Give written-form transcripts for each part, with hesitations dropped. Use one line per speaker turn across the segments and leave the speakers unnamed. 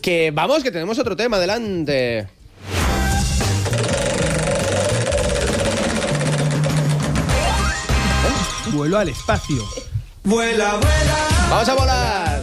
Que vamos, que tenemos otro tema, adelante.
Vuelo al espacio.
Vuela, vuela.
¡Vamos a volar!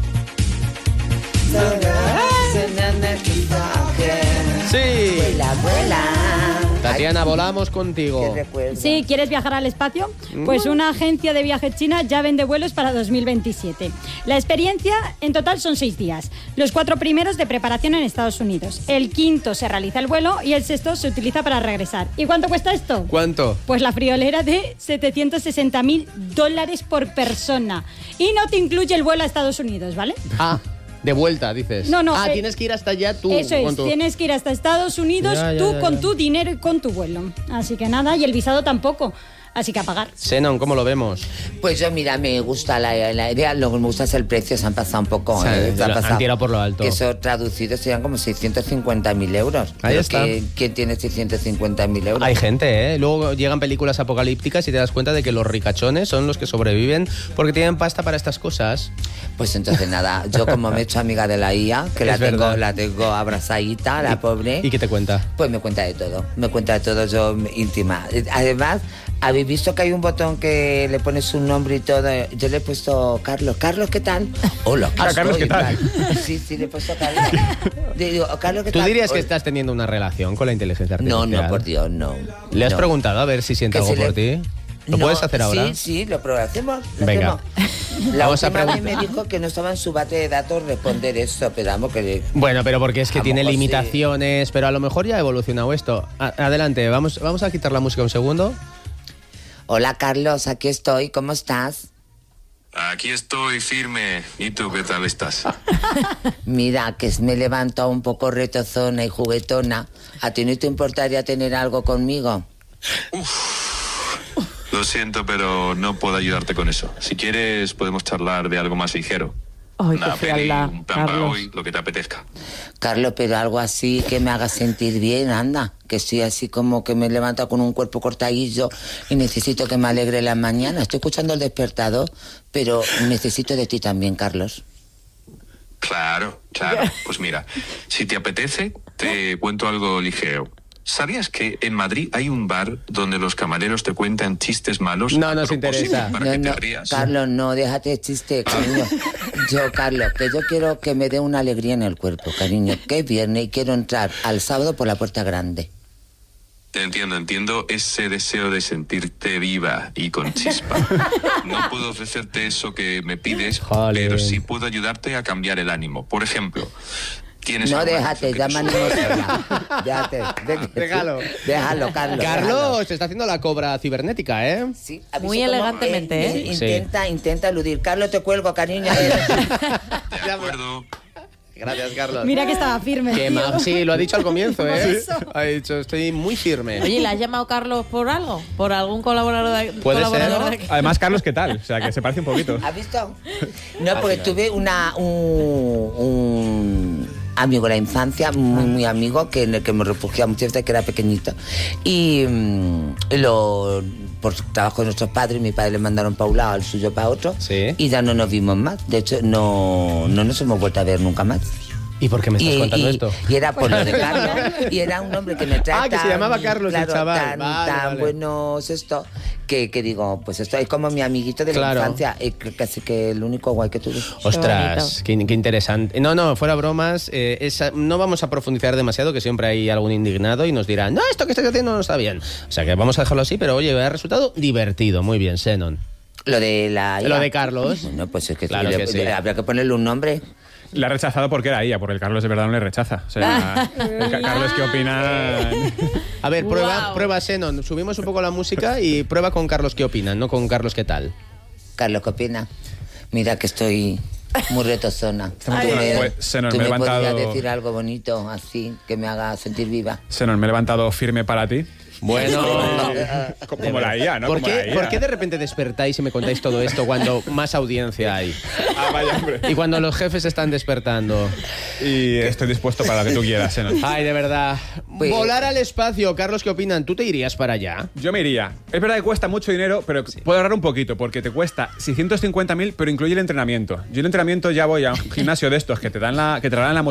Sí.
Vuela, vuela.
Tatiana, volamos contigo.
Sí, ¿quieres viajar al espacio? Pues una agencia de viajes china ya vende vuelos para 2027. La experiencia en total son 6 días. Los 4 primeros de preparación en Estados Unidos. El quinto se realiza el vuelo y el sexto se utiliza para regresar. ¿Y cuánto cuesta esto?
¿Cuánto?
Pues la friolera de $760.000 por persona. Y no te incluye el vuelo a Estados Unidos, ¿vale?
Ah, de vuelta, dices.
No,
tienes que ir hasta allá tú.
Eso es, tienes que ir hasta Estados Unidos con tu dinero y con tu vuelo. Así que nada, y el visado tampoco. Así que a pagar.
Xenon, ¿cómo lo vemos?
Pues yo, mira, me gusta la idea, lo que me gusta es el precio, se han pasado un poco.
O sea, han tirado por lo alto.
Que eso traducido serían como 650.000 euros.
Ahí está.
¿Quién tiene 650.000 euros?
Hay gente, ¿eh? Luego llegan películas apocalípticas y te das cuenta de que los ricachones son los que sobreviven porque tienen pasta para estas cosas.
Pues entonces nada, yo como me he hecho amiga de la IA, que la tengo abrazadita, la pobre.
¿Y qué te cuenta?
Pues me cuenta de todo, yo íntima. Además, ¿habéis visto que hay un botón que le pones un nombre y todo? Yo le he puesto Carlos. Carlos, ¿qué tal? Hola,
Carlos, ¿qué tal?
Sí, le he puesto Carlos. Digo, Carlos, ¿qué tal?
¿Tú dirías que estás teniendo una relación con la inteligencia artificial?
No, por Dios, no.
¿Le has preguntado a ver si siente algo por ti? ¿Lo puedes hacer ahora?
Sí, lo hacemos.
Venga.
La última vez me dijo que no estaba en su base de datos responder eso, pero vamos que...
Bueno, pero porque es que tiene limitaciones, pero a lo mejor ya ha evolucionado esto. Adelante, vamos a quitar la música un segundo.
Hola, Carlos, aquí estoy, ¿cómo estás?
Aquí estoy firme. ¿Y tú qué tal estás?
Mira, que me he levantado un poco retozona y juguetona. ¿A ti no te importaría tener algo conmigo?
Lo siento, pero no puedo ayudarte con eso. Si quieres, podemos charlar de algo más ligero.
Ay,
Una peli, un plan para hoy, lo que te apetezca.
Carlos, pero algo así que me haga sentir bien, anda. Que estoy así como que me he levantado con un cuerpo cortadillo y necesito que me alegre la mañana. Estoy escuchando el despertador, pero necesito de ti también, Carlos.
Claro. Pues mira, si te apetece, te cuento algo ligero. ¿Sabías que en Madrid hay un bar donde los camareros te cuentan chistes malos?
No nos interesa.
Para que te rías.
Carlos, no, déjate de chiste, cariño. Carlos, que yo quiero que me dé una alegría en el cuerpo, cariño. Que es viernes y quiero entrar al sábado por la puerta grande.
Te entiendo ese deseo de sentirte viva y con chispa. No puedo ofrecerte eso que me pides, pero sí puedo ayudarte a cambiar el ánimo. Por ejemplo...
No, déjate, llámame Déjate. Déjalo, Carlos.
Carlos, te está haciendo la cobra cibernética, ¿eh?
Sí,
muy elegantemente, ¿eh?
Intenta eludir. Carlos, te cuelgo, cariño.
De acuerdo.
Gracias, Carlos.
Mira que estaba firme.
Sí, lo ha dicho al comienzo, ¿eh?
Sí.
Ha dicho, estoy muy firme.
Oye, ¿le has llamado Carlos por algo? ¿Por algún colaborador de
ser.
aquí?
Además, Carlos, ¿qué tal? O sea, que se parece un poquito.
¿Has visto? No, porque tuve un amigo de la infancia, muy amigo, en el que me refugiaba muchas veces, que era pequeñito. Y por trabajo de nuestros padres, mi padre le mandaron para un lado, el suyo para otro.
Sí.
Y ya no nos vimos más. De hecho, no nos hemos vuelto a ver nunca más.
¿Y por qué me estás contando esto?
Y era por lo de Carlos. Y era un hombre que me trata...
que se llamaba Carlos, el chaval.
Tan buenos esto, que digo, pues esto es como mi amiguito de la infancia. Casi que el único guay que tuve.
Ostras, qué interesante. No, fuera bromas, no vamos a profundizar demasiado, que siempre hay algún indignado y nos dirán, no, esto que estás haciendo no está bien. O sea, que vamos a dejarlo así, pero oye, ha resultado divertido. Muy bien, Xenon.
Lo de
Carlos.
Bueno, pues es que,
claro que sí.
Habría que ponerle un nombre.
Le ha rechazado porque era ella, porque el Carlos de verdad no le rechaza. O sea, Carlos, ¿qué opina?
A ver, prueba Xenon. Subimos un poco la música y prueba con Carlos qué opina, no con Carlos qué tal.
Carlos, ¿qué opina? Mira que estoy muy retozona. ¿Tú me podrías decir algo bonito así, que me haga sentir viva?
Xenon, me he levantado firme para ti.
Bueno,
como la IA, ¿no?
¿Por qué de repente despertáis y me contáis todo esto cuando más audiencia hay?
Vaya, hombre.
Y cuando los jefes están despertando.
Y estoy dispuesto para lo que tú quieras, Xenon.
Ay, de verdad. Volar al espacio, Carlos, ¿qué opinan? ¿Tú te irías para allá?
Yo me iría. Es verdad que cuesta mucho dinero, pero puedo ahorrar un poquito, porque te cuesta 650.000, pero incluye el entrenamiento. Yo el entrenamiento ya voy a un gimnasio de estos que te dan la motivación.